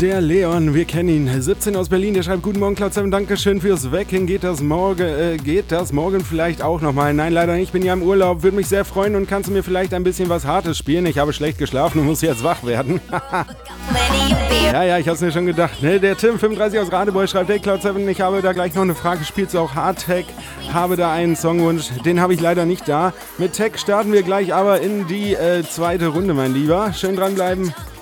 Der Leon, wir kennen ihn, 17 aus Berlin, der schreibt: Guten Morgen Cloud 7, Dankeschön fürs Wecken. Geht das morgen vielleicht auch nochmal? Nein, leider nicht, ich bin ja im Urlaub, würde mich sehr freuen. Und kannst du mir vielleicht ein bisschen was Hartes spielen? Ich habe schlecht geschlafen und muss jetzt wach werden. Ja, ich hab's mir schon gedacht. Ne? Der Tim, 35 aus Radebeul, schreibt: Hey Cloud 7, ich habe da gleich noch eine Frage. Spielst du auch Hardtech? Habe da einen Songwunsch, den habe ich leider nicht da. Mit Tech starten wir gleich aber in die zweite Runde, mein Lieber. Schön dranbleiben.